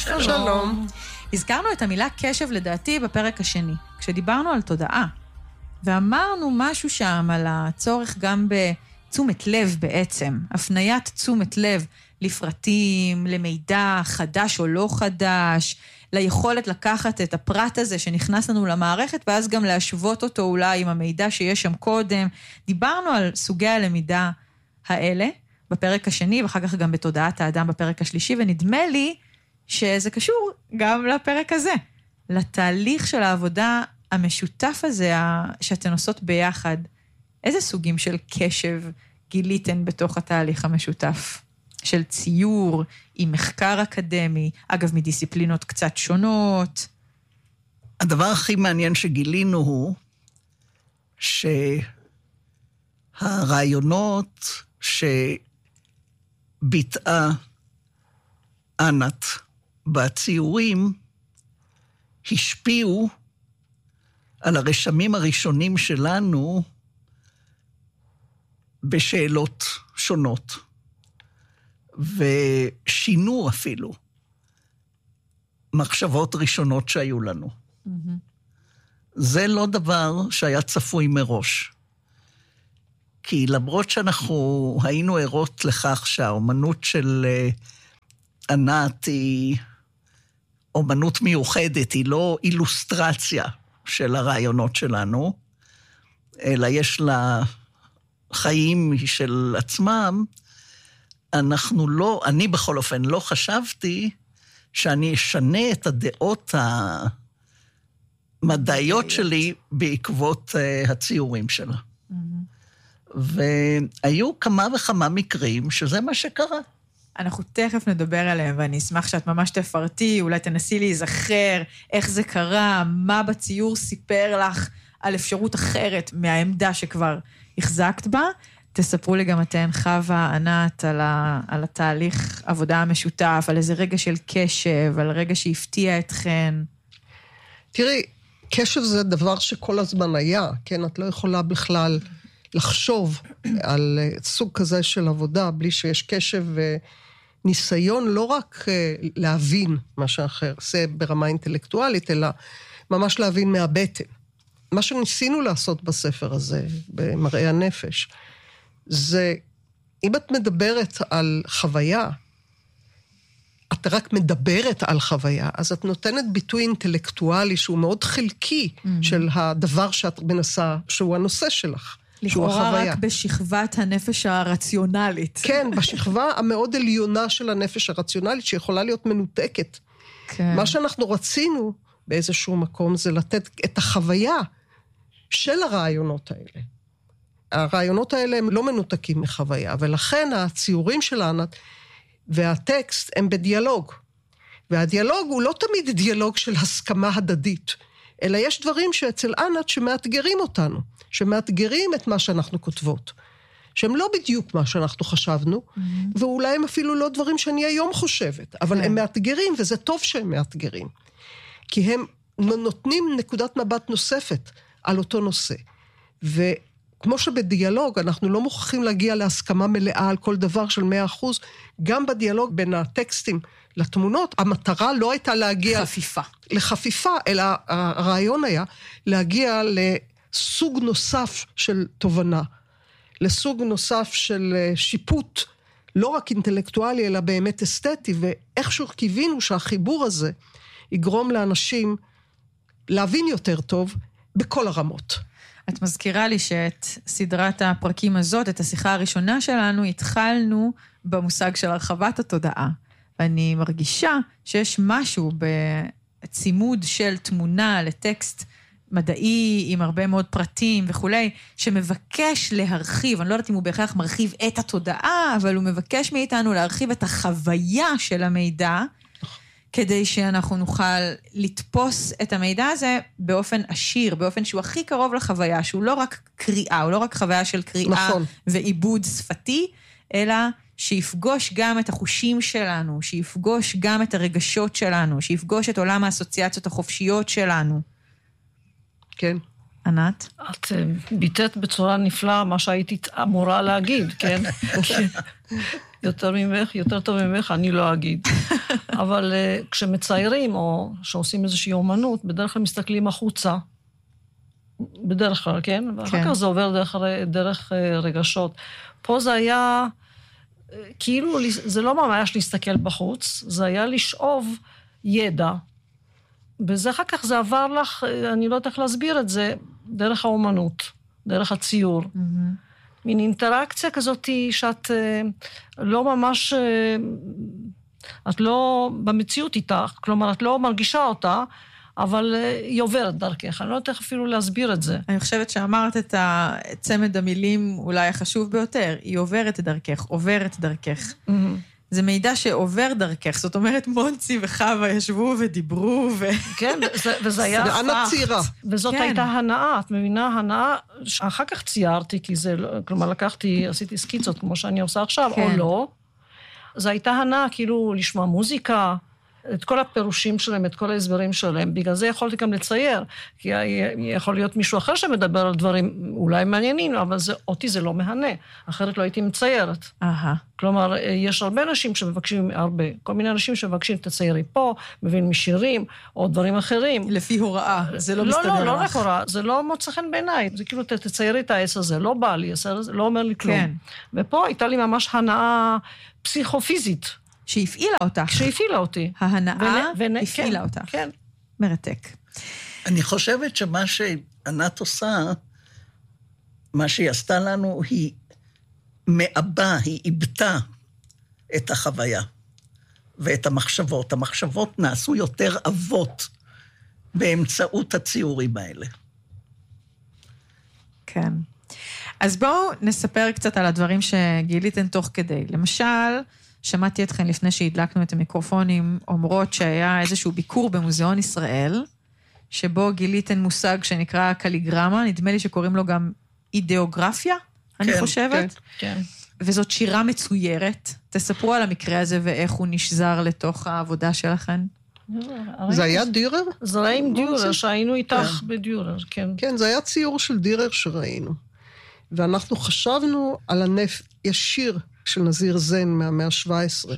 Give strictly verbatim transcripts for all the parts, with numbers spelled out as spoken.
שלום. הזכרנו את המילה קשב לדעתי בפרק השני, כשדיברנו על תודעה, ואמרנו משהו שם על הצורך גם בתשומת לב בעצם, הפניית תשומת לב לפרטים, למידע חדש או לא חדש, ליכולת לקחת את הפרט הזה שנכנס לנו למערכת, ואז גם להשוות אותו אולי עם המידע שיש שם קודם. דיברנו על סוגי הלמידה האלה בפרק השני, ואחר כך גם בתודעת האדם בפרק השלישי, ונדמה לי שזה קשור גם לפרק הזה, לתהליך של העבודה המשותף הזה שאתן עושות ביחד. איזה סוגים של קשב גיליתן בתוך התהליך המשותף? של ציור, עם מחקר אקדמי, אגב מדיסציפלינות קצת שונות. הדבר הכי מעניין שגילינו הוא שהרעיונות שביטאה ענת בציורים השפיעו על הרשמים הראשונים שלנו בשאלות שונות. ושינו אפילו מחשבות ראשונות שהיו לנו. Mm-hmm. זה לא דבר שהיה צפוי מראש. כי למרות שאנחנו היינו ערות לכך שהאומנות של ענת היא אומנות מיוחדת, היא לא אילוסטרציה של הרעיונות שלנו, אלא יש לה חיים של עצמם, אנחנו לא, אני בכל אופן לא חשבתי שאני אשנה את הדעות המדעיות שלי בעקבות uh, הציורים שלה. Mm-hmm. והיו כמה וכמה מקרים שזה מה שקרה. אנחנו תכף נדבר עליהם, ואני אשמח שאת ממש תפרטי, אולי תנסי להיזכר איך זה קרה, מה בציור סיפר לך על אפשרות אחרת מהעמדה שכבר החזקת בה. תספרו לי גם אתן, חווה, ענת, על, ה, על התהליך עבודה המשותף, על איזה רגע של קשב, על רגע שהפתיע אתכן. תראי, קשב זה דבר שכל הזמן היה, כן? את לא יכולה בכלל לחשוב על סוג כזה של עבודה, בלי שיש קשב וניסיון, לא רק להבין מה שאחר, זה ברמה אינטלקטואלית, אלא ממש להבין מהבטן. מה שניסינו לעשות בספר הזה, במראה הנפש, זה, אם את מדברת על חוויה, את רק מדברת על חוויה, אז את נותנת ביטוי אינטלקטואלי שהוא מאוד חלקי mm-hmm. של הדבר שאת מנסה, שהוא הנושא שלך. לכאורה רק בשכבת הנפש הרציונלית. כן, בשכבה המאוד עליונה של הנפש הרציונלית, שיכולה להיות מנותקת. כן. מה שאנחנו רצינו באיזשהו מקום, זה לתת את החוויה של הרעיונות האלה. הרעיונות האלה הם לא מנותקים מחוויה, ולכן הציורים של ענת והטקסט הם בדיאלוג. והדיאלוג הוא לא תמיד דיאלוג של הסכמה הדדית, אלא יש דברים שאצל ענת שמאתגרים אותנו, שמאתגרים את מה שאנחנו כותבות, שהם לא בדיוק מה שאנחנו חשבנו, mm-hmm. ואולי הם אפילו לא דברים שאני היום חושבת, אבל okay. הם מאתגרים, וזה טוב שהם מאתגרים. כי הם נותנים נקודת מבט נוספת על אותו נושא. ו... כמו שבדיאלוג אנחנו לא מוכרחים להגיע להסכמה מלאה על כל דבר של מאה אחוז, גם בדיאלוג בין הטקסטים לתמונות, המטרה לא הייתה להגיע... חפיפה. לחפיפה, אלא הרעיון היה להגיע לסוג נוסף של תובנה, לסוג נוסף של שיפוט, לא רק אינטלקטואלי, אלא באמת אסתטי, ואיכשהו קיווינו שהחיבור הזה יגרום לאנשים להבין יותר טוב בכל הרמות. את מזכירה לי שאת סדרת הפרקים הזאת, את השיחה הראשונה שלנו, התחלנו במושג של הרחבת התודעה. ואני מרגישה שיש משהו בצימוד של תמונה לטקסט מדעי, עם הרבה מאוד פרטים וכולי, שמבקש להרחיב, אני לא יודעת אם הוא בהכרח מרחיב את התודעה, אבל הוא מבקש מאיתנו להרחיב את החוויה של המידע, כדי שאנחנו נוכל לתפוס את המידע הזה באופן עשיר, באופן שהוא הכי קרוב לחוויה, שהוא לא רק קריאה, הוא לא רק חוויה של קריאה נכון. ועיבוד שפתי, אלא שיפגוש גם את החושים שלנו, שיפגוש גם את הרגשות שלנו, שיפגוש את עולם האסוציאציות החופשיות שלנו. כן. ענת? את ביטאת בצורה נפלאה מה שהייתי אמורה להגיד, כן? יותר ממך, יותר טוב ממך, אני לא אגיד. אבל uh, כשמציירים או שעושים איזושהי אומנות, בדרך כלל מסתכלים החוצה. בדרך כלל, כן? ואחר כן. כך זה עובר דרך, דרך uh, רגשות. פה זה היה, uh, כאילו, זה לא ממש להסתכל בחוץ, זה היה לשאוב ידע. וזה אחר כך זה עבר לך, אני לא יודעת איך להסביר את זה, דרך האומנות, דרך הציור. Mm-hmm. מין אינטראקציה כזאת שאת לא ממש, את לא במציאות איתך, כלומר, את לא מרגישה אותה, אבל היא עוברת דרכך. אני לא יודעת איך אפילו להסביר את זה. אני חושבת שאמרת את צמד המילים אולי החשוב ביותר, היא עוברת דרכך, עוברת דרכך. Mm-hmm. זה מידע שעובר דרכך, זאת אומרת, מונצי וחווה ישבו ודיברו, ו... כן, וזה היה... זה ענה צעירה. וזאת הייתה הנאה, את מבינה, הנאה, אחר כך ציירתי, כי זה, כלומר, לקחתי, עשיתי סקיצות, כמו שאני עושה עכשיו, או לא. זו הייתה הנאה, כאילו, לשמוע מוזיקה, את כל הפירושים שלהם, את כל ההסברים שלהם. בגלל זה יכולתי גם לצייר, כי יכול להיות מישהו אחר שמדבר על דברים אולי מעניינים, אבל זה, אותי זה לא מהנה, אחרת לא הייתי מציירת. אהה. כלומר, יש הרבה אנשים שמבקשים, הרבה, כל מיני אנשים שמבקשים תציירי פה, מבין משירים, או דברים אחרים. לפי הוראה, זה לא מסתדר לך. לא, לא, לא רק הוראה, זה לא מוצא חן בעיניי, זה כאילו, תציירי את העץ הזה, לא בא לי, לא אומר לי כלום. כן. ופה הייתה לי ממש הנאה פסיכופיזית. שהפעילה אותך. שהפעילה אותי. ההנאה ונ... הפעילה כן, אותך. כן. מרתק. אני חושבת שמה שענת עושה, מה שהיא עשתה לנו, היא מעבה, היא איבדה את החוויה ואת המחשבות. המחשבות נעשו יותר אבות באמצעות הציורים האלה. כן. אז בואו נספר קצת על הדברים שגיליתן תוך כדי. למשל, שמעתי אתכן לפני שהדלקנו את המיקרופונים, אומרות שהיה איזשהו ביקור במוזיאון ישראל, שבו גיליתן מושג שנקרא קליגרמה, נדמה לי שקוראים לו גם אידאוגרפיה, אני כן, חושבת. כן. וזאת שירה מצוירת. תספרו על המקרה הזה ואיך הוא נשזר לתוך העבודה שלכן. זה היה דיורר? זה היה עם דיורר, שהיינו איתך בדיורר, כן. כן, זה היה ציור של דיורר שראינו. ואנחנו חשבנו על הנף, יש שיר של נזיר זן מהמאה ה-שבע עשרה,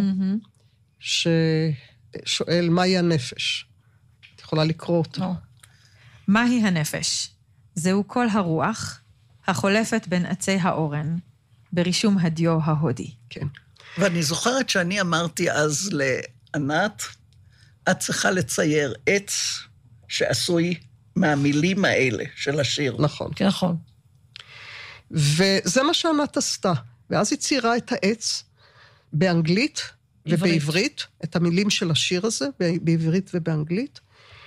ששואל, מהי הנפש? את יכולה לקרוא אותו. מהי הנפש? זהו כל הרוח, החולפת בין עצי האורן, ברישום הדיו ההודי. כן. ואני זוכרת שאני אמרתי אז לענת, את צריכה לצייר עץ שעשוי מהמילים האלה של השיר. נכון. כן, נכון. וזה מה שענת עשתה. ואז היא ציירה את העץ באנגלית ובעברית, את המילים של השיר הזה, בעברית ובאנגלית.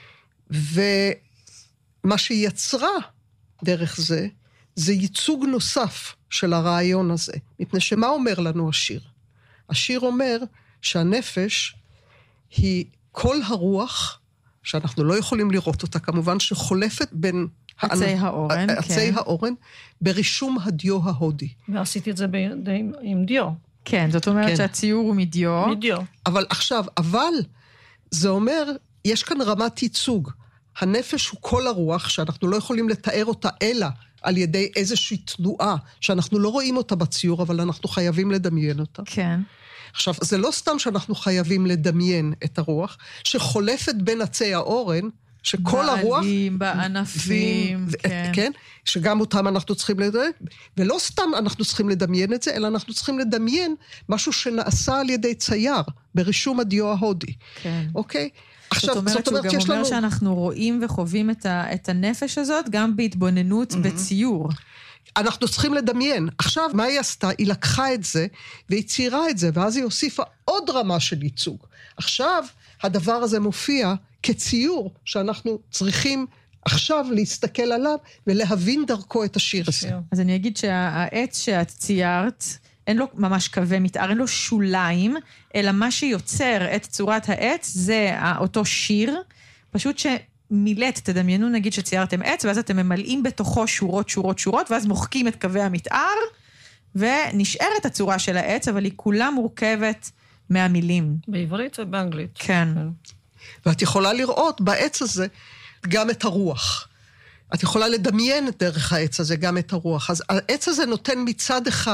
ומה שהיא יצרה דרך זה, זה ייצוג נוסף של הרעיון הזה. מפני שמה אומר לנו השיר? השיר אומר שהנפש היא כל הרוח, שאנחנו לא יכולים לראות אותה, כמובן שחולפת בין... עצי האורן, כן. עצי האורן, ברישום הדיו ההודי. ועשיתי את זה עם דיו. כן, זאת אומרת שהציור הוא מדיו. מדיו. אבל עכשיו, אבל זה אומר, יש כאן רמת ייצוג. הנפש הוא כל הרוח, שאנחנו לא יכולים לתאר אותה אלא על ידי איזושהי תנועה, שאנחנו לא רואים אותה בציור, אבל אנחנו חייבים לדמיין אותה. כן. עכשיו, זה לא סתם שאנחנו חייבים לדמיין את הרוח, שחולפת בין עצי האורן, שכל הרוח... בעלים, בענפים, ו- כן. כן. שגם אותם אנחנו צריכים לדמיין, ולא סתם אנחנו צריכים לדמיין את זה, אלא אנחנו צריכים לדמיין משהו שנעשה על ידי צייר, ברישום הדיו ההודי. כן. אוקיי? עכשיו, זאת אומרת שהוא גם אומר לנו... שאנחנו רואים וחווים את, ה- את הנפש הזאת, גם בהתבוננות mm-hmm. בציור. אנחנו צריכים לדמיין. עכשיו, מה היא עשתה? היא לקחה את זה, והיא ציירה את זה, ואז היא הוסיפה עוד רמה של ייצוג. עכשיו, הדבר הזה מופיע כציור, שאנחנו צריכים עכשיו להסתכל עליו, ולהבין דרכו את השיר הזה. אז אני אגיד שהעץ שאת ציירת, אין לו ממש קווי מתאר, אין לו שוליים, אלא מה שיוצר את צורת העץ, זה אותו שיר, פשוט ש... מילט, תדמיינו נגיד שציירתם עץ, ואז אתם ממלאים בתוכו שורות, שורות, שורות, ואז מוחקים את קווי המתאר, ונשארת הצורה של העץ, אבל היא כולה מורכבת מהמילים. בעברית ובאנגלית. כן. ואת יכולה לראות בעץ הזה גם את הרוח. את יכולה לדמיין דרך העץ הזה גם את הרוח. אז העץ הזה נותן מצד אחד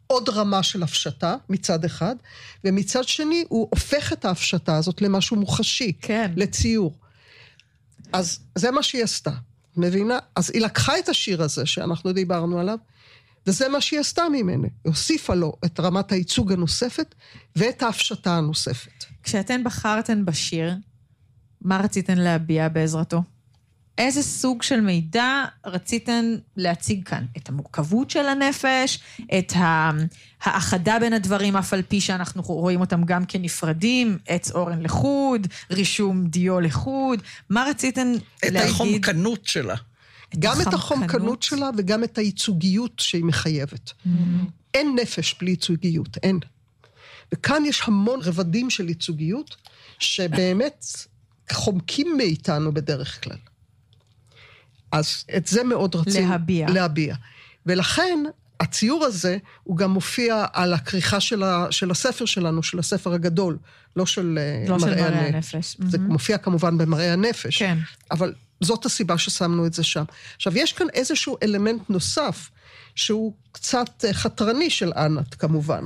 עוד רמה של הפשטה מצד אחד, ומצד שני הוא הופך את ההפשטה הזאת למשהו מוחשי, כן. לציור. אז זה מה שהיא עשתה, מבינה? אז היא לקחה את השיר הזה שאנחנו דיברנו עליו, וזה מה שהיא עשתה ממנו. היא הוסיפה לו את רמת הייצוג הנוספת, ואת ההפשטה הנוספת. כשאתן בחרתן בשיר, מה רציתן להביע בעזרתו? איזה סוג של מידע רציתן להציג כאן? את המורכבות של הנפש, את האחדה בין הדברים, אף על פי שאנחנו רואים אותם גם כנפרדים, עץ אורן לחוד, רישום דיו לחוד, מה רציתן את להגיד? את החומקנות שלה. גם את החומקנות שלה וגם את הייצוגיות שהיא מחייבת. Mm-hmm. אין נפש בלי ייצוגיות, אין. וכאן יש המון רבדים של ייצוגיות, שבאמת חומקים מאיתנו בדרך כלל. אז את זה מאוד רצינו להביע. להביע. ולכן הציור הזה הוא גם מופיע על הכריכה של, ה, של הספר שלנו, של הספר הגדול, לא של, לא מראה, של מראה הנפש. הנפש. זה mm-hmm. מופיע כמובן במראה הנפש. כן. אבל זאת הסיבה ששמנו את זה שם. עכשיו, יש כאן איזשהו אלמנט נוסף, שהוא קצת חתרני של ענת, כמובן.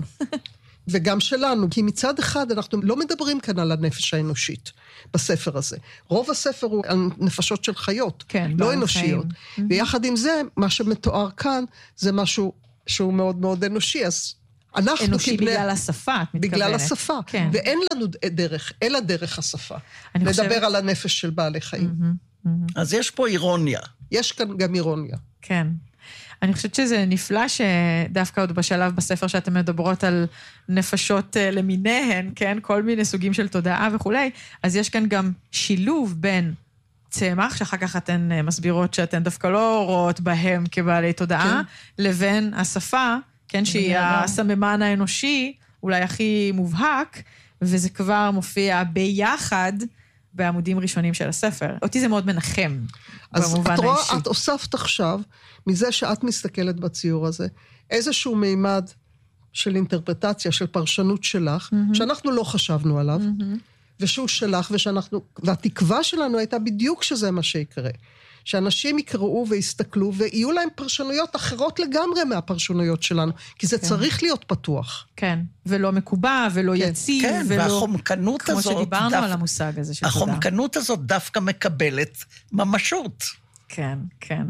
וגם שלנו, כי מצד אחד אנחנו לא מדברים כאן על הנפש האנושית בספר הזה. רוב הספר הוא על נפשות של חיות, כן, לא אנושיות. חיים. ויחד עם זה, מה שמתואר כאן, זה משהו שהוא מאוד מאוד אנושי, אז אנחנו אנושי כבני... בגלל השפה, את מתכוונת. בגלל השפה, כן. ואין לנו דרך, אלא דרך השפה. לדבר חושבת... על הנפש של בעלי חיים. Mm-hmm, mm-hmm. אז יש פה אירוניה. יש כאן גם אירוניה. כן. אני חושבת שזה נפלא שדווקא עוד בשלב בספר שאתם מדברות על נפשות למיניהן, כן? כל מיני סוגים של תודעה וכולי, אז יש כאן גם שילוב בין צמח, שאחר כך אתן מסבירות שאתן דווקא לא רואות בהם כבעלי תודעה, כן. לבין השפה, כן? שהיא הסממן האנושי, אולי הכי מובהק, וזה כבר מופיע ביחד בעמודים ראשונים של הספר. אותי זה מאוד מנחם, במובן האישי. אז את רואה, את הוספת עכשיו, מזה שאת מסתכלת בציור הזה, איזשהו מימד של אינטרפרטציה, של פרשנות שלך, mm-hmm. שאנחנו לא חשבנו עליו, mm-hmm. ושהוא שלך, ושאנחנו, והתקווה שלנו הייתה בדיוק שזה מה שיקרה. שאנשים יקראו ויסתכלו, ויהיו להם פרשנויות אחרות לגמרי מהפרשנויות שלנו, כי זה כן. צריך להיות פתוח. כן, ולא מקובע, ולא כן. יציב, כן, ולא... והחומקנות כמו הזאת... כמו שדיברנו דף... על המושג הזה של תודעה. החומקנות הזאת דווקא מקבלת ממשות. כן, כן.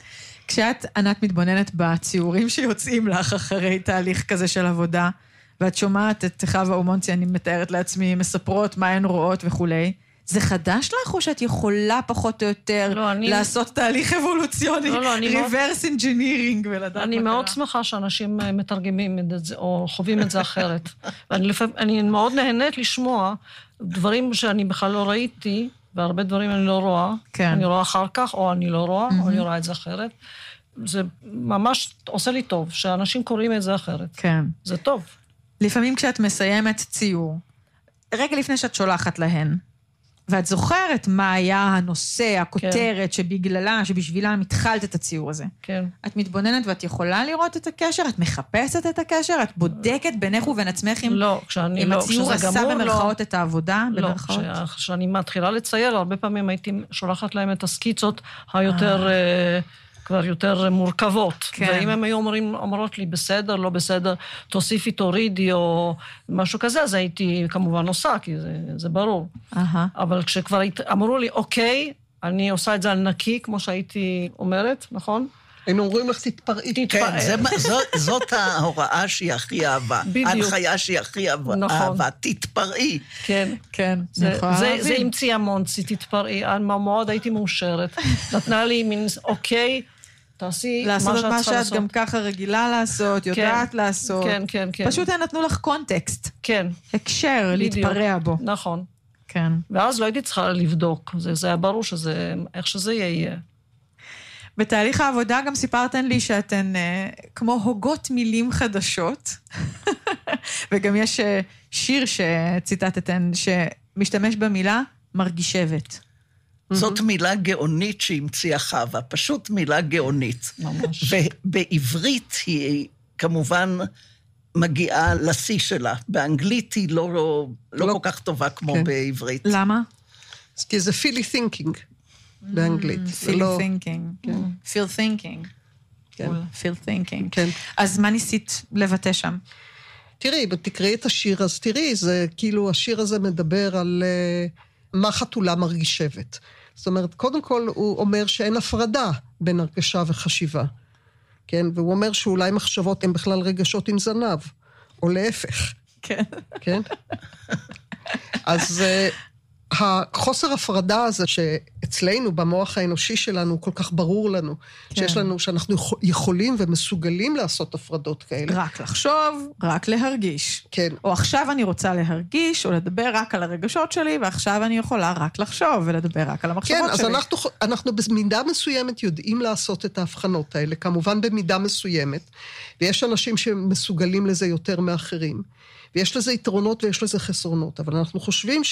כשאת, ענת, מתבוננת בציורים שיוצאים לך אחרי תהליך כזה של עבודה, ואת שומעת את חווה ומונצי, אני מתארת לעצמי, מספרות מה הן רואות וכולי, זה חדש לך או שאת יכולה פחות או יותר לא, אני... לעשות תהליך אבולוציוני, לא, לא, reverse מאוד... engineering ולדעת אני מאוד שמחה שאנשים מתרגמים את זה, או חווים את זה אחרת. ואני לפ... אני מאוד נהנית לשמוע דברים שאני בכלל לא ראיתי, והרבה דברים אני לא רואה. כן. אני רואה אחר כך, או אני לא רואה, mm-hmm. או אני רואה את זה אחרת. זה ממש עושה לי טוב, שאנשים קוראים את זה אחרת. כן. זה טוב. לפעמים כשאת מסיימת ציור, רגע לפני שאת שולחת להן, ואת זוכרת מה היה הנושא, הכותרת, כן. שבגללה, שבשבילה מתחלת את הציור הזה. כן. את מתבוננת ואת יכולה לראות את הקשר, את מחפשת את הקשר, את בודקת בינך ובין עצמך עם, לא, כשאני, עם לא, הציור עשה גמור, במרכאות לא. את העבודה, לא, במרכאות. כש, כשאני מתחילה לצייר, הרבה פעמים הייתי שולחת להם את הסקיצות היותר... אה. כבר יותר מורכבות. כן. ואם הם היו אומרים, אומרות לי, בסדר, לא בסדר, תוסיפי, תורידי, או משהו כזה, אז הייתי כמובן עושה, כי זה, זה ברור. Uh-huh. אבל כשכבר אמרו לי, אוקיי, אני עושה את זה על נקי, כמו שהייתי אומרת, נכון? היינו אומרים לך, תתפרעי. כן, זה, זאת, זאת ההוראה שהיא הכי אהבה. בדיוק. ההנחיה שהיא הכי אהבה. נכון. תתפרעי. כן. כן. זה, זה, זה המציאה מונצי, תתפרעי. אני מאוד הייתי מאושרת. נתנה לי מין, אוקיי, תעשי מה שאת צריכה לעשות. לעשות מה שאת גם ככה רגילה לעשות, יודעת כן, לעשות. כן, כן, כן. פשוט הם נתנו לך קונטקסט. כן. הקשר, בדיוק. להתפרע בו. נכון. כן. ואז לא הייתי צריכה לבדוק. זה, זה היה ברור שזה, איך שזה יהיה. בתהליך העבודה גם סיפרתן לי שאתן אה, כמו הוגות מילים חדשות, וגם יש אה, שיר שציטטתן שמשתמש במילה מרגישבת. זאת מילה גאונית שהמציאה חווה, פשוט מילה גאונית. ממש. ובעברית היא כמובן מגיעה לשיא שלה. באנגלית היא לא, לא, לא, לא כל כך טובה כמו כן. בעברית. למה? כי זה פילי תינקינג. באנגלית. feel thinking. feel thinking. כן. feel thinking. כן. אז מה ניסית לבטא שם? תראי, תקראי את השיר, אז תראי, זה כאילו, השיר הזה מדבר על uh, מה חתולה מרגישבת. זאת אומרת, קודם כל הוא אומר שאין הפרדה בין הרגשה וחשיבה. כן? והוא אומר שאולי מחשבות הן בכלל רגשות עם זנב, או להפך. כן. כן? אז uh, החוסר הפרדה הזה שאצלנו, במוח האנושי שלנו, הוא כל כך ברור לנו, כן. שיש לנו, שאנחנו יכולים ומסוגלים לעשות הפרדות כאלה. רק לחשוב, רק להרגיש. כן. או עכשיו אני רוצה להרגיש, או לדבר רק על הרגשות שלי, ועכשיו אני יכולה רק לחשוב, ולדבר רק על המחשבות כן, שלי. כן, אז אנחנו, אנחנו במידה מסוימת יודעים לעשות את ההבחנות האלה, כמובן במידה מסוימת, ויש אנשים שמסוגלים לזה יותר מאחרים. ויש לזה יתרונות ויש לזה חסרונות, אבל אנחנו חושבים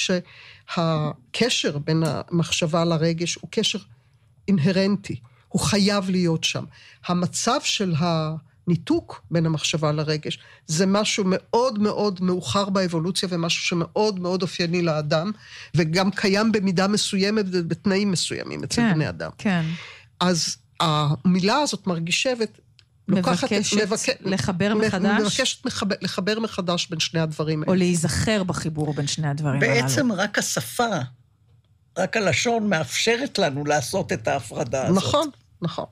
שהקשר בין המחשבה לרגש הוא קשר אינהרנטי, הוא חייב להיות שם. המצב של הניתוק בין המחשבה לרגש, זה משהו מאוד מאוד מאוחר באבולוציה, ומשהו שמאוד מאוד אופייני לאדם, וגם קיים במידה מסוימת בתנאים מסוימים אצל כן, בני אדם. כן. אז המילה הזאת מרגישבת, מבקשת מבק... לחבר מחדש? מבקשת מחבר, לחבר מחדש בין שני הדברים האלה. או להיזכר בחיבור בין שני הדברים האלה. בעצם רק השפה, רק הלשון מאפשרת לנו לעשות את ההפרדה הזאת. נכון, נכון.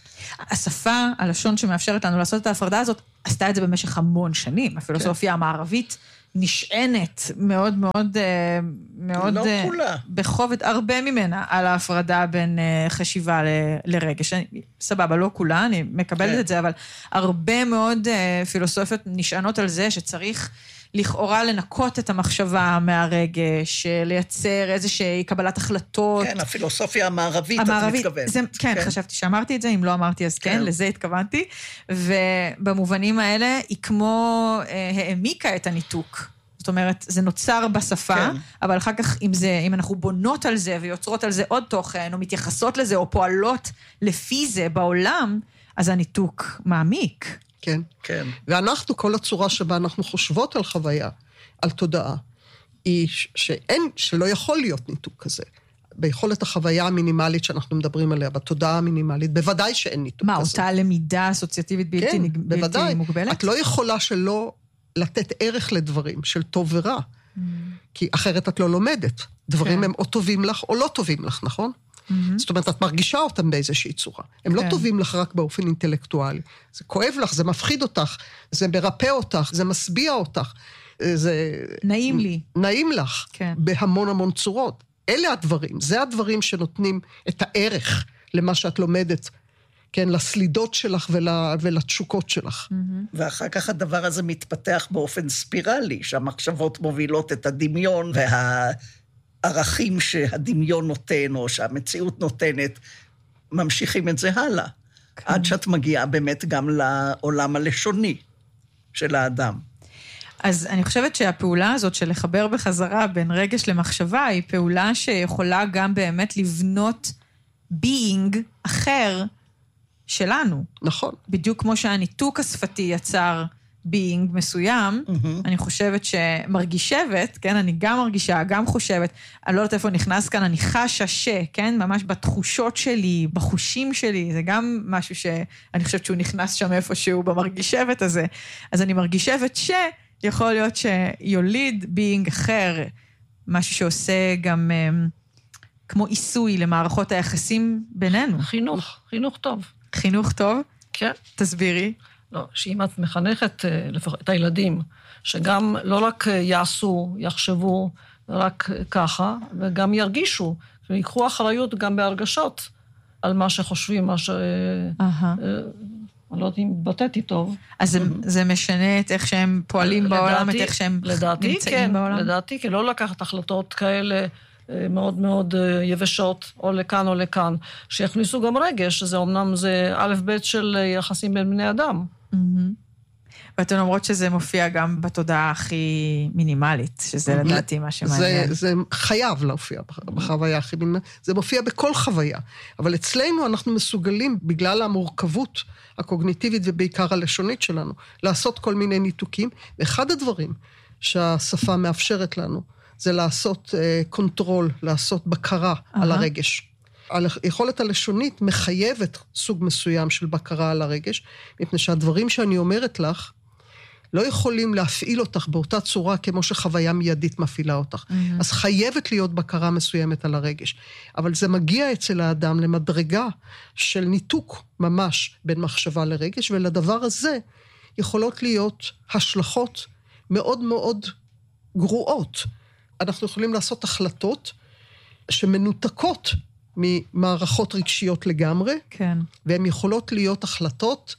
השפה, הלשון שמאפשרת לנו לעשות את ההפרדה הזאת, עשתה את זה במשך המון שנים. הפילוסופיה המערבית נשענת מאוד מאוד, מאוד לא כולה. בחובד הרבה ממנה על ההפרדה בין חשיבה לרגש. סבבה, לא כולה, אני מקבלת כן. את זה, אבל הרבה מאוד פילוסופיות נשענות על זה שצריך לכאורה לנקות את המחשבה מהרגש, לייצר איזושהי קבלת החלטות. כן, הפילוסופיה המערבית, המערבית את מתכוונת. זה, כן, כן, חשבתי שאמרתי את זה, אם לא אמרתי אז כן, כן לזה התכוונתי, ובמובנים האלה היא כמו אה, העמיקה את הניתוק. זאת אומרת, זה נוצר בשפה, כן. אבל אחר כך אם, זה, אם אנחנו בונות על זה ויוצרות על זה עוד תוכן, או מתייחסות לזה, או פועלות לפי זה בעולם, אז הניתוק מעמיק. כן. כן. ואנחנו, כל הצורה שבה אנחנו חושבות על חוויה, על תודעה, היא שאין, שלא יכול להיות ניתוק כזה. ביכולת החוויה המינימלית שאנחנו מדברים עליה, בתודעה המינימלית, בוודאי שאין ניתוק מה, כזה. מה, אותה למידה אסוציאטיבית בלתי, כן, בלתי בוודאי. מוגבלת? את לא יכולה שלא לתת ערך לדברים, של טוב ורע. Mm. כי אחרת את לא לומדת. דברים כן. הם או טובים לך או לא טובים לך, נכון? Mm-hmm. זאת אומרת, את מרגישה אותם באיזושהי צורה. הם כן. לא טובים לך רק באופן אינטלקטואלי. זה כואב לך, זה מפחיד אותך, זה מרפא אותך, זה משביע אותך. זה... נעים לי. נעים לך, כן. בהמון המון צורות. אלה הדברים, זה הדברים שנותנים את הערך למה שאת לומדת, כן, לסלידות שלך ול, ולתשוקות שלך. Mm-hmm. ואחר כך הדבר הזה מתפתח באופן ספירלי, שהמחשבות מובילות את הדמיון וה... ערכים שהדמיון נותן, או שהמציאות נותנת, ממשיכים את זה הלאה. כן. עד שאת מגיעה באמת גם לעולם הלשוני של האדם. אז אני חושבת שהפעולה הזאת של לחבר בחזרה בין רגש למחשבה, היא פעולה שיכולה גם באמת לבנות being אחר שלנו. נכון. בדיוק כמו שהניתוק השפתי יצר being מסוים, mm-hmm. אני חושבת שמרגישבת, כן, אני גם מרגישה, גם חושבת, אני לא יודעת איפה נכנס כאן, אני חשה ש, כן, ממש בתחושות שלי, בחושים שלי, זה גם משהו שאני חושבת שהוא נכנס שם איפשהו במרגישבת הזה, אז אני מרגישבת ש, יכול להיות שיוליד being אחר, משהו שעושה גם כמו עיסוי למערכות היחסים בינינו. חינוך, חינוך טוב. חינוך טוב? כן. תסבירי. לא, שאם את מחנכת את הילדים, שגם לא רק יעשו, יחשבו רק ככה, וגם ירגישו, ויקחו אחריות גם בהרגשות על מה שחושבים, מה ש... אני לא יודעת אם התבטאתי טוב. אז זה משנה את איך שהם פועלים בעולם, את איך שהם נמצאים בעולם? לדעתי, כי לא לקחת החלטות כאלה מאוד מאוד יבשות, או לכאן או לכאן, שיכניסו גם רגש, שזה אומנם זה א' ב' של יחסים בין בני אדם. ואתן אומרות שזה מופיע גם בתודעה הכי מינימלית, שזה לדעתי מה שמעניין. זה חייב להופיע בחוויה הכי מינימלית, זה מופיע בכל חוויה, אבל אצלנו אנחנו מסוגלים, בגלל המורכבות הקוגניטיבית ובעיקר הלשונית שלנו, לעשות כל מיני ניתוקים, ואחד הדברים שהשפה מאפשרת לנו, זה לעשות קונטרול, לעשות בקרה על הרגש. היכולת הלשונית מחייבת סוג מסוים של בקרה על הרגש, מפני שהדברים שאני אומרת לך, לא יכולים להפעיל אותך באותה צורה כמו שחוויה מיידית מפעילה אותך. Mm-hmm. אז חייבת להיות בקרה מסוימת על הרגש. אבל זה מגיע אצל האדם למדרגה של ניתוק ממש בין מחשבה לרגש, ולדבר הזה יכולות להיות השלכות מאוד מאוד גרועות. אנחנו יכולים לעשות החלטות שמנותקות ממערכות רגשיות לגמרי, כן. והן יכולות להיות החלטות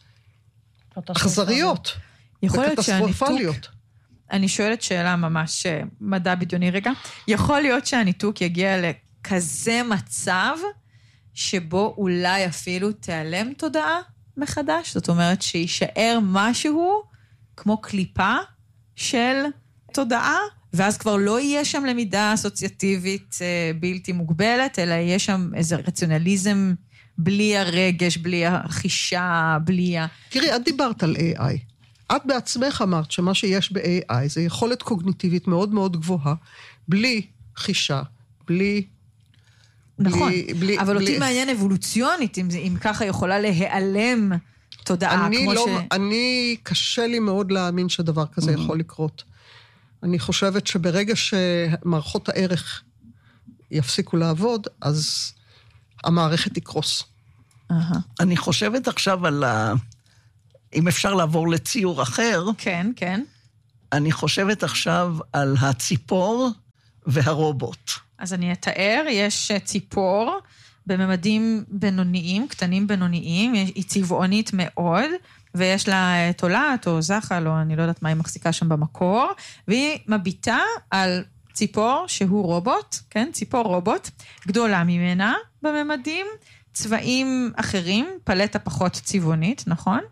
אכזריות. יכול להיות שהניתוק, אני שואלת שאלה ממש מדע בדיוני רגע, יכול להיות שהניתוק יגיע לכזה מצב, שבו אולי אפילו תיעלם תודעה מחדש, זאת אומרת שישאר משהו כמו קליפה של תודעה, ואז כבר לא יהיה שם למידה אסוציאטיבית בלתי מוגבלת, אלא יהיה שם איזה רציונליזם בלי הרגש, בלי החישה, בלי ה... תראי, את דיברת על איי איי. את בעצמך אמרת שמה שיש ב-איי איי זה יכולת קוגניטיבית מאוד מאוד גבוהה, בלי חישה, בלי... נכון, בלי, בלי, אבל בלי... אותי מעניין אבולוציונית, אם, אם ככה יכולה להיעלם תודעה, כמו לא, ש... אני, קשה לי מאוד להאמין שדבר כזה mm-hmm. יכול לקרות. אני חושבת שברגע שמערכות הערך יפסיקו לעבוד, אז המערכת תקרוס. Uh-huh. אני חושבת עכשיו על ה... אם אפשר לעבור לציור אחר. כן, כן. אני חושבת עכשיו על הציפור והרובוט. אז אני אתאר, יש ציפור בממדים בינוניים, קטנים בינוניים, היא צבעונית מאוד, ויש לה תולעת או זחל, או אני לא יודעת מה היא מחזיקה שם במקור, והיא מביטה על ציפור שהוא רובוט, כן, ציפור רובוט, גדולה ממנה בממדים, צבעים אחרים, פלטה פחות צבעונית, נכון?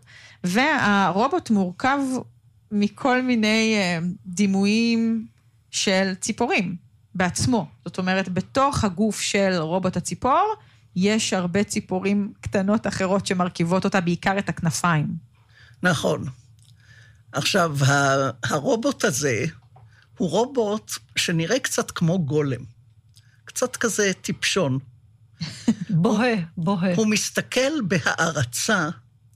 והרובוט מורכב מכל מיני דימויים של ציפורים בעצמו. זאת אומרת, בתוך הגוף של רובוט הציפור, יש הרבה ציפורים קטנות אחרות שמרכיבות אותה, בעיקר את הכנפיים. נכון. עכשיו, הרובוט הזה הוא רובוט שנראה קצת כמו גולם. קצת כזה טיפשון. בוהה, בוהה. הוא מסתכל בהערצה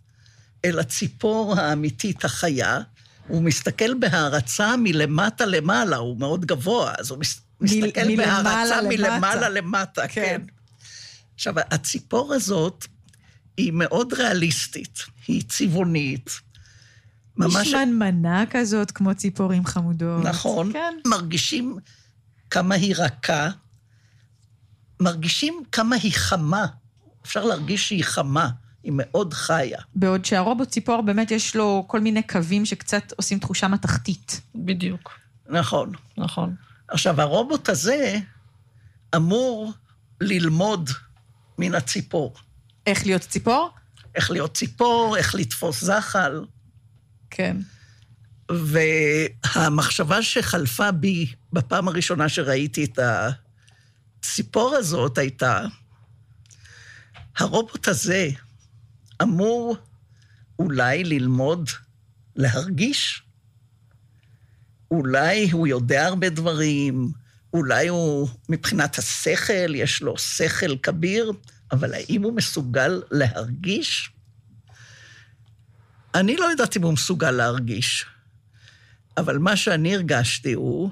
אל הציפור האמיתית החיה, הוא מסתכל בהערצה מלמטה למעלה, הוא מאוד גבוה, אז הוא מסתכל מ- בהערצה מלמעלה למטה, למטה כן. כן. עכשיו, הציפור הזאת היא מאוד ריאליסטית, היא צבעונית. ממש... יש מנמנה כזאת, כמו ציפורים חמודות. נכון, כן. מרגישים כמה היא רכה, מרגישים כמה היא חמה, אפשר להרגיש שהיא חמה, היא מאוד חיה. בעוד שהרובוט ציפור באמת יש לו כל מיני קווים שקצת עושים תחושה מתחתית. בדיוק. נכון. נכון. עכשיו, הרובוט הזה אמור ללמוד מן הציפור. איך להיות ציפור? איך להיות ציפור, איך לתפוס זחל. כן. והמחשבה שחלפה בי בפעם הראשונה שראיתי את הציפור הזאת הייתה, הרובוט הזה אמור אולי ללמוד להרגיש, אולי הוא יודע הרבה דברים, אולי הוא מבחינת השכל, יש לו שכל כביר, אבל האם הוא מסוגל להרגיש? אני לא יודעת אם הוא מסוגל להרגיש, אבל מה שאני הרגשתי הוא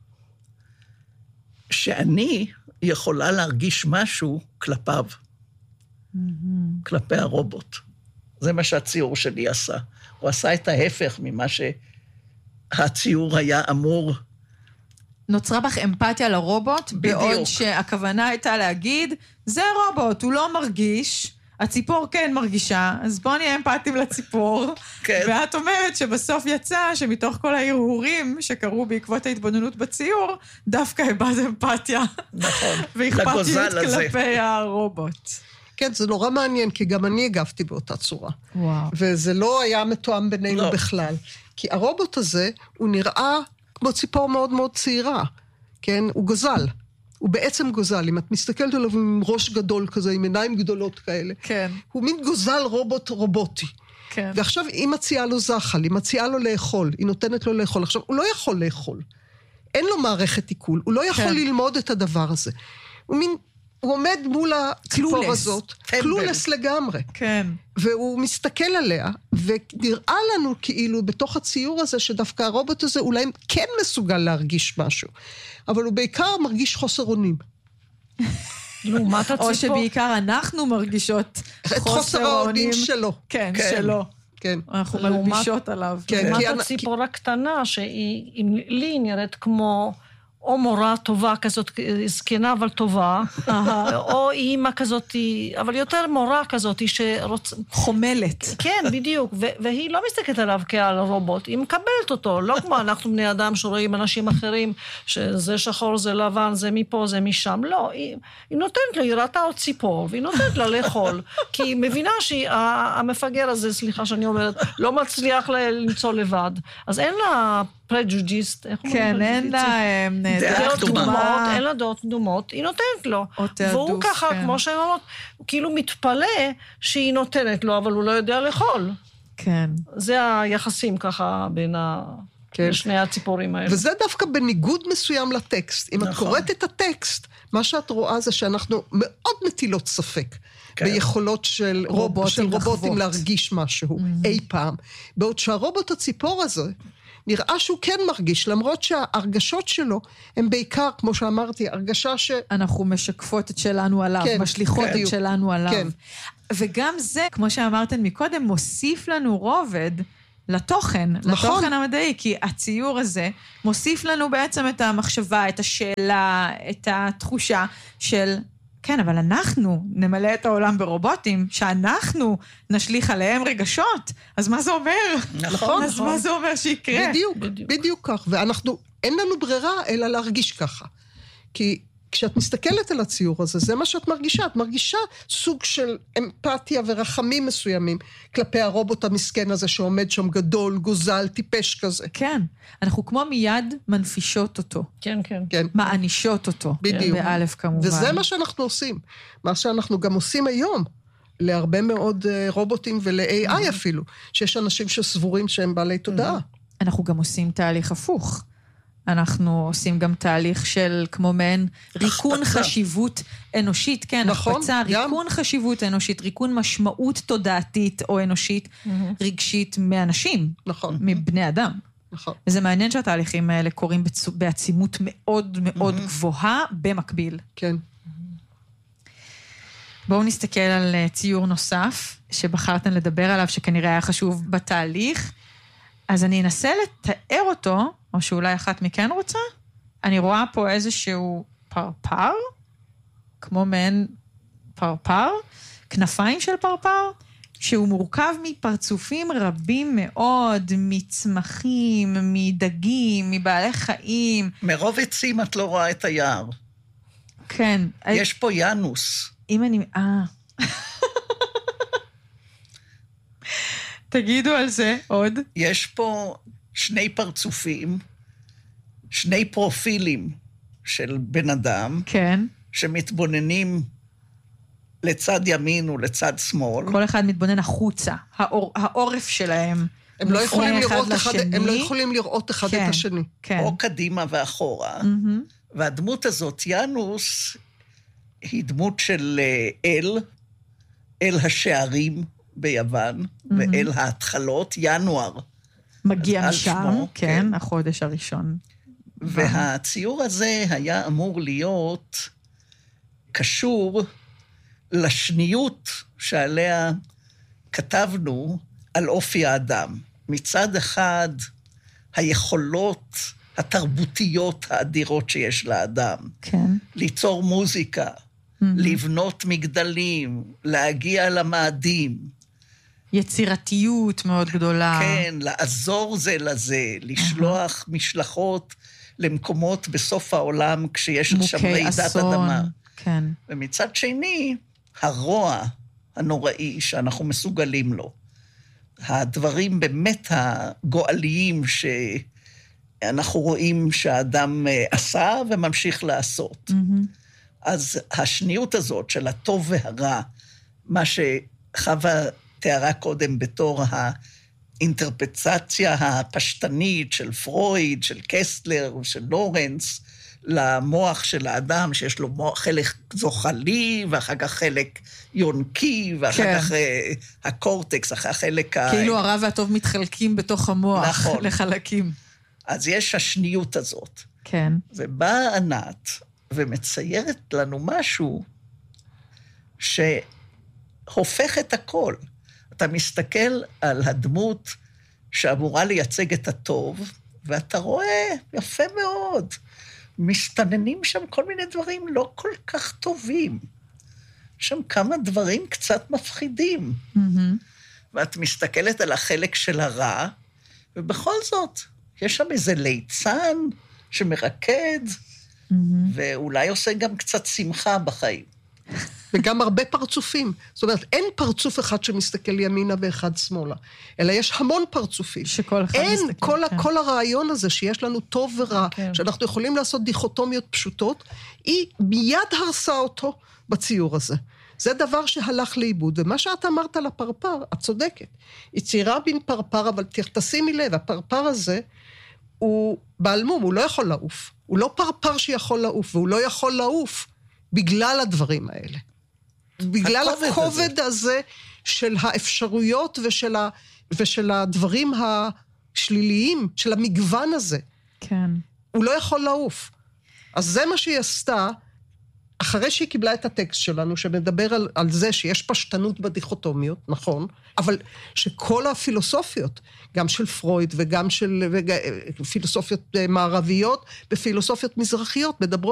שאני יכולה להרגיש משהו כלפיו, mm-hmm. כלפי הרובוט. זה מה שהציור שלי עשה. הוא עשה את ההפך ממה שהציור היה אמור. נוצרה בך אמפתיה לרובוט, בדיוק. בעוד שהכוונה הייתה להגיד, זה רובוט, הוא לא מרגיש, הציפור כן מרגישה, אז בוא נהיה אמפתיים לציפור. כן. ואת אומרת שבסוף יצא שמתוך כל ההרהורים שקרו בעקבות ההתבוננות בציור, דווקא הבאת אמפתיה. נכון. ואכפתיות כלפי הרובוט. כן, זה נורא מעניין, כי גם אני הגבתי באותה צורה. וואו. וזה לא היה מתואם בינינו לא. בכלל. כי הרובוט הזה, הוא נראה כמו ציפור מאוד מאוד צעירה. כן? הוא גוזל. הוא בעצם גוזל. אם את מסתכלת עליו עם ראש גדול כזה, עם עיניים גדולות כאלה. כן. הוא מין גוזל רובוט רובוטי. כן. ועכשיו היא מציעה לו זחל, היא מציעה לו לאכול, היא נותנת לו לאכול. עכשיו, הוא לא יכול לאכול. אין לו מערכת עיכול. הוא לא יכול כן. ללמוד את הדבר הזה. הוא מין הוא עומד מול הציפור הזאת, קלולס לגמרי. כן. והוא מסתכל עליה, ונראה לנו כאילו בתוך הציור הזה, שדווקא הרובוט הזה אולי כן מסוגל להרגיש משהו. אבל הוא בעיקר מרגיש חוסר אונים. לעומת הציפור. או שבעיקר אנחנו מרגישות חוסר האונים שלו. כן, שלו. כן. אנחנו מלבישות עליו. לעומת הציפור הקטנה, שהיא לי נראית כמו... או מורה טובה כזאת, זקנה אבל טובה, או אימא כזאת, אבל יותר מורה כזאת שרוצ... חומלת. כן, בדיוק, והיא לא מסתכלת עליו כעל רובוט, היא מקבלת אותו, לא כמו אנחנו בני אדם שרואים אנשים אחרים, שזה שחור, זה לבן, זה מפה, זה משם, לא, היא, היא נותנת לה, היא ראתה עוד ציפור, והיא נותנת לה לאכול, כי היא מבינה שהמפגר הזה, סליחה שאני אומרת, לא מצליח למצוא לבד, אז אין לה... פרג'ודיסט, איך אומרים? כן, אין לה דעות קדומות, אין לה דעות קדומות, היא נותנת לו. והוא ככה, כמו שהן אומרות, הוא כאילו מתפלא שהיא נותנת לו, אבל הוא לא יודע לאכול. כן. זה היחסים ככה בין שני הציפורים האלה. וזה דווקא בניגוד מסוים לטקסט. אם את קוראת את הטקסט, מה שאת רואה זה שאנחנו מאוד מטילות ספק. ביכולות של רובוטים להרגיש משהו, אי פעם. בעוד שהרובוט הציפור הזה, נראה שהוא כן מרגיש, למרות שההרגשות שלו הם בעיקר, כמו שאמרתי, הרגשה ש... אנחנו משקפות את שלנו עליו, כן, משליחות כן, את שלנו עליו. כן. וגם זה, כמו שאמרתם מקודם, מוסיף לנו רובד לתוכן, נכון. לתוכן המדעי, כי הציור הזה מוסיף לנו בעצם את המחשבה, את השאלה, את התחושה של... כן, אבל אנחנו נמלא את העולם ברובוטים, שאנחנו נשליך עליהם רגשות. אז מה זה אומר? נכון. אז מה זה אומר שיקרה? בדיוק, בדיוק כך. ואנחנו, אין לנו ברירה אלא להרגיש ככה. כי כשאת מסתכלת על הציור הזה, זה מה שאת מרגישה. את מרגישה סוג של אמפתיה ורחמים מסוימים, כלפי הרובוט המסכן הזה שעומד שם גדול, גוזל, טיפש כזה. כן. אנחנו כמו מיד מנפישות אותו. כן, כן. כן. מענישות אותו. בדיוק. באלף כמובן. וזה מה שאנחנו עושים. מה שאנחנו גם עושים היום, להרבה מאוד רובוטים ול-איי איי אפילו, שיש אנשים שסבורים שהם בעלי תודעה. אנחנו גם עושים תהליך הפוך. אנחנו עושים גם תהליך של כמו מעין ריקון חשיבות אנושית, כן, נכון, החפצה, ריקון חשיבות אנושית, ריקון משמעות תודעתית או אנושית, רגשית מאנשים, נכון. מבני אדם. נכון. וזה מעניין שהתהליכים האלה קורים בעצימות מאוד מאוד גבוהה במקביל. כן. בואו נסתכל על ציור נוסף, שבחרתם לדבר עליו, שכנראה היה חשוב בתהליך. אז אני אנסה לתאר אותו, או שאולי אחת מכן רוצה. אני רואה פה איזשהו פרפר, כמו מעין פרפר, כנפיים של פרפר, שהוא מורכב מפרצופים רבים מאוד, מצמחים, מדגים, מבעלי חיים. מרוב עצים את לא רואה את היער. כן. יש פה ינוס. אם אני... אה... תגידו על זה עוד. יש פה שני פרצופים, שני פרופילים של בן אדם, כן. שמתבוננים לצד ימין ולצד שמאל. כל אחד מתבונן החוצה, האור, העורף שלהם. הם לא יכולים לראות אחד, הם לא יכולים לראות אחד כן, את השני. כן. או קדימה ואחורה. Mm-hmm. והדמות הזאת, ינוס, היא דמות של אל, אל השערים ביוון, mm-hmm. ואל ההתחלות, ינואר. מגיע משם, שמו, כן, כן, החודש הראשון. והציור הזה היה אמור להיות קשור לשניות שעליה כתבנו על אופי האדם. מצד אחד, היכולות התרבותיות האדירות שיש לאדם. כן. ליצור מוזיקה, mm-hmm. לבנות מגדלים, להגיע למאדים. יצירתיות מאוד גדולה. כן, לעזור זה לזה, לשלוח uh-huh. משלחות למקומות בסוף העולם כשיש עכשיו רעידת אדמה. כן. ומצד שני, הרוע הנוראי שאנחנו מסוגלים לו. הדברים באמת הגואליים שאנחנו רואים שהאדם עשה וממשיך לעשות. Mm-hmm. אז השניות הזאת של הטוב והרע, מה שחווה תיארה קודם בתור האינטרפרצציה הפשטנית של פרויד, של קסטלר, של לורנס, למוח של האדם, שיש לו מוח, חלק זוחלי, ואחר כך חלק יונקי, ואחר כן. כך uh, הקורטקס, אחר החלק ה... כאילו הרע והטוב מתחלקים בתוך המוח נכון. לחלקים. אז יש השניות הזאת. כן. ובאה ענת, ומציירת לנו משהו שהופך את הכל. אתה מסתכל על הדמות שאמורה לייצג את הטוב, ואתה רואה יפה מאוד, מסתננים שם כל מיני דברים לא כל כך טובים. שם כמה דברים קצת מפחידים. Mm-hmm. ואת מסתכלת על החלק של הרע, ובכל זאת, יש שם איזה ליצן שמרקד, mm-hmm. ואולי עושה גם קצת שמחה בחיים. וגם הרבה פרצופים. זאת אומרת, אין פרצוף אחד שמסתכל ימינה ואחד שמאלה, אלא יש המון פרצופים. שכל אחד אין, מסתכל. כל, כן. כל הרעיון הזה שיש לנו טוב ורע, כן. שאנחנו יכולים לעשות דיכוטומיות פשוטות, היא מיד הרסה אותו בציור הזה. זה דבר שהלך לאיבוד, ומה שאת אמרת על הפרפר, את צודקת. היא ציירה בין פרפר, אבל תשימי לב, הפרפר הזה הוא בעל מום, הוא לא יכול לעוף. הוא לא פרפר שיכול לעוף, והוא לא יכול לעוף בגלל הדברים האלה. בגלל הכובד הזה. הזה של האפשרויות ושל, ה, ושל הדברים השליליים, של המגוון הזה. כן. הוא לא יכול לעוף. אז זה מה שהיא עשתה, אחרי שהיא קיבלה את הטקסט שלנו, שמדבר על, על זה שיש פשטנות בדיכוטומיות, נכון, אבל שכל הפילוסופיות, גם של פרויד וגם של וג, פילוסופיות מערביות ופילוסופיות מזרחיות, מדברות